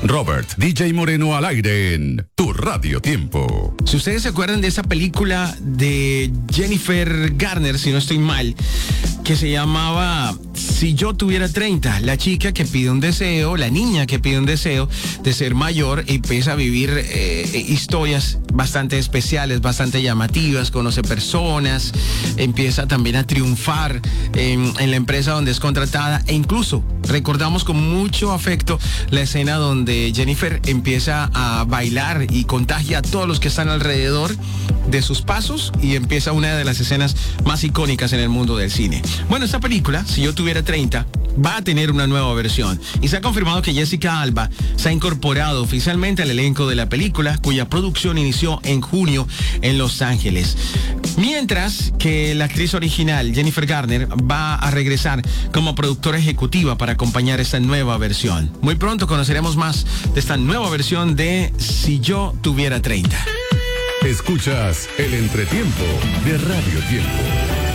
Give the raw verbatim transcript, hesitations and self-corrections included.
Robert D J Moreno al aire en Tu Radio Tiempo. Si ustedes se acuerdan de esa película de Jennifer Garner, si no estoy mal, que se llamaba Si yo tuviera treinta, la chica que pide un deseo, la niña que pide un deseo de ser mayor y empieza a vivir eh, historias bastante especiales, bastante llamativas, conoce personas, empieza también a triunfar en, en la empresa donde es contratada e incluso recordamos con mucho afecto la escena donde Jennifer empieza a bailar y contagia a todos los que están alrededor de sus pasos y empieza una de las escenas más icónicas en el mundo del cine. Bueno, esta película, Si yo tuviera treinta, va a tener una nueva versión y se ha confirmado que Jessica Alba se ha incorporado oficialmente al elenco de la película, cuya producción inició en junio en Los Ángeles. Mientras que la actriz original, Jennifer Garner, va a regresar como productora ejecutiva para acompañar esta nueva versión. Muy pronto conoceremos más de esta nueva versión de Si yo tuviera treinta. Escuchas el entretiempo de Radio Tiempo.